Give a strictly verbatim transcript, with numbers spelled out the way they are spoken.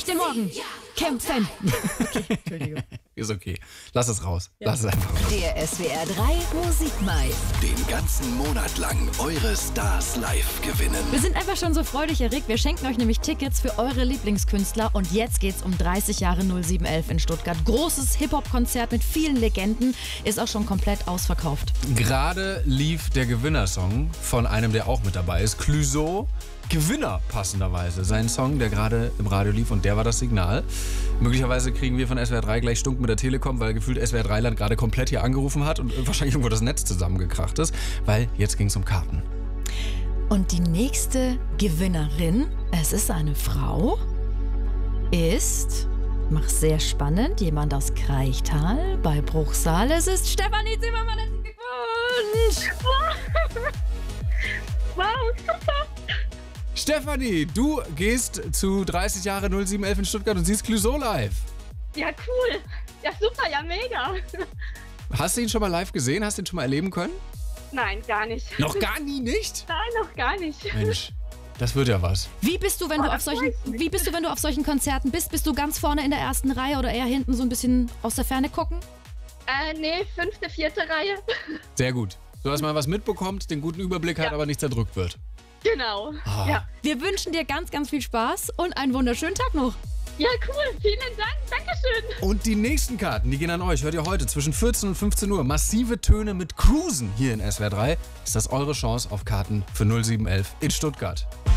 den Morgen kämpfen. Okay, Entschuldigung. Ist okay. Lass es raus. Ja. Lass es einfach raus. Der S W R drei Musikmai. Den ganzen Monat lang eure Stars live gewinnen. Wir sind einfach schon so freudig erregt. Wir schenken euch nämlich Tickets für eure Lieblingskünstler. Und jetzt geht's um dreißig Jahre null sieben elf in Stuttgart. Großes Hip-Hop-Konzert mit vielen Legenden. Ist auch schon komplett ausverkauft. Gerade lief der Gewinnersong von einem, der auch mit dabei ist. Clouseau. Gewinner, passenderweise. Sein Song, der gerade im Radio lief, und der war das Signal. Möglicherweise kriegen wir von S W R drei gleich Stunk mit der Telekom, weil gefühlt S W R drei Land gerade komplett hier angerufen hat und wahrscheinlich irgendwo das Netz zusammengekracht ist, weil jetzt ging es um Karten. Und die nächste Gewinnerin, es ist eine Frau, ist, mach sehr spannend, jemand aus Kreichtal bei Bruchsal. Es ist Stefanie Zimmermann. Herzlichen Glückwunsch! Wow, super! Stefanie, du gehst zu dreißig Jahre null sieben elf in Stuttgart und siehst Clouseau live. Ja, cool. Ja, super, ja, mega. Hast du ihn schon mal live gesehen? Hast du ihn schon mal erleben können? Nein, gar nicht. Noch gar nie nicht? Nein, noch gar nicht. Mensch, das wird ja was. Wie bist du, wenn du Oh, auf solchen, weiß nicht. wie bist du, wenn du auf solchen Konzerten bist? Bist du ganz vorne in der ersten Reihe oder eher hinten so ein bisschen aus der Ferne gucken? Äh, nee, fünfte, vierte Reihe. Sehr gut. So, dass man was mitbekommt, den guten Überblick hat, Ja. aber nicht zerdrückt wird. Genau. Ah. Ja. Wir wünschen dir ganz, ganz viel Spaß und einen wunderschönen Tag noch. Ja, cool. Vielen Dank. Dankeschön. Und die nächsten Karten, die gehen an euch. Hört ihr heute zwischen vierzehn und fünfzehn Uhr. Massive Töne mit Cruisen hier in S W R drei. Ist das eure Chance auf Karten für null sieben elf in Stuttgart.